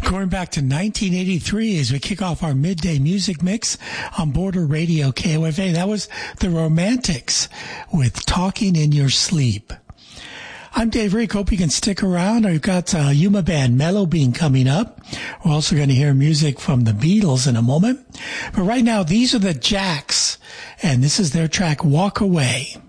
Going back to 1983 as we kick off our midday music mix on Border Radio KOFA. That was the Romantics with Talking in Your Sleep. I'm Dave Rick. Hope you can stick around. I've got Yuma Band Mellow Bean coming up. We're also going to hear music from the Beatles in a moment. But right now, these are the Jacks, and this is their track Walk Away.